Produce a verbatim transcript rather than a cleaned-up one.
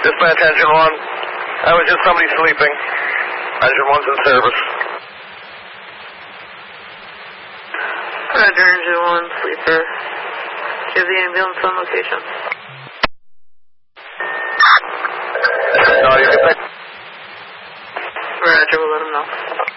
Dispatch engine one. That was just somebody sleeping. Engine one's in service. Roger, engine one, sleeper. Do you have the ambulance on location? No, you can pick. Roger, we'll let him know.